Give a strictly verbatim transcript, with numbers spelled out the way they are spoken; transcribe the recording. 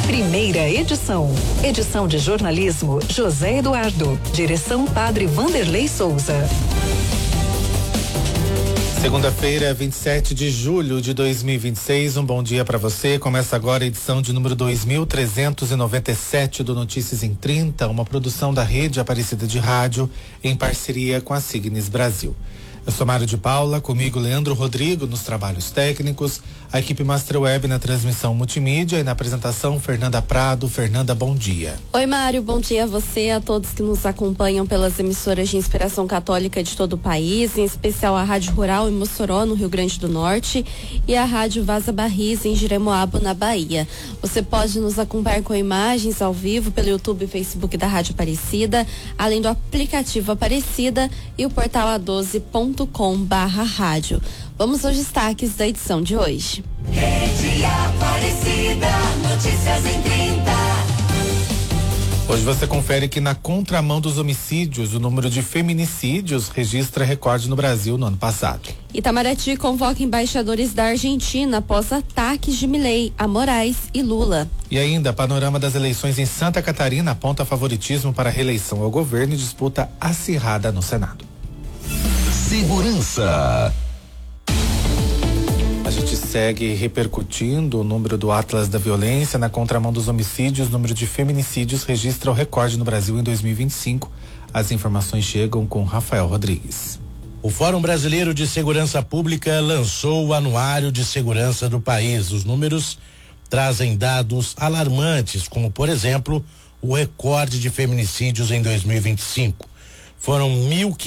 Primeira edição. Edição de jornalismo José Eduardo. Direção Padre Vanderlei Souza. Segunda-feira, vinte e sete de julho de dois mil e vinte e seis. Um bom dia para você. Começa agora a edição de número dois mil trezentos e noventa e sete do Notícias em trinta, uma produção da Rede Aparecida de Rádio em parceria com a Signis Brasil. Eu sou Mário de Paula, comigo Leandro Rodrigo nos trabalhos técnicos, a equipe Master Web na transmissão multimídia e na apresentação Fernanda Prado. Fernanda, bom dia. Oi, Mário, bom dia a você e a todos que nos acompanham pelas emissoras de inspiração católica de todo o país, em especial a Rádio Rural em Mossoró, no Rio Grande do Norte, e a Rádio Vaza Barris em Jeremoabo, na Bahia. Você pode nos acompanhar com imagens ao vivo pelo YouTube e Facebook da Rádio Aparecida, além do aplicativo Aparecida e o portal a doze ponto com barra rádio. Vamos aos destaques da edição de hoje. Rede Aparecida, notícias em trinta. Hoje você confere que na contramão dos homicídios, o número de feminicídios registra recorde no Brasil no ano passado. Itamaraty convoca embaixadores da Argentina após ataques de Milei a Moraes e Lula. E ainda, panorama das eleições em Santa Catarina aponta favoritismo para a reeleição ao governo e disputa acirrada no Senado. Segurança. A gente segue repercutindo o número do Atlas da Violência. Na contramão dos homicídios, o número de feminicídios registra o recorde no Brasil em dois mil e vinte e cinco. As informações chegam com Rafael Rodrigues. O Fórum Brasileiro de Segurança Pública lançou o Anuário de Segurança do país. Os números trazem dados alarmantes, como, por exemplo, o recorde de feminicídios em dois mil e vinte e cinco. Foram mil